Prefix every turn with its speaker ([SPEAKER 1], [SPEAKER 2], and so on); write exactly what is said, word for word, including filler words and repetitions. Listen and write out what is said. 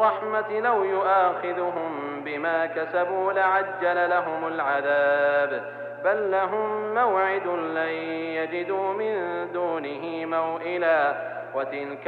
[SPEAKER 1] الرحمة لو يؤاخذهم بما كسبوا لعجل لهم العذاب بل لهم موعد لن يجدوا من دونه موئلا وتلك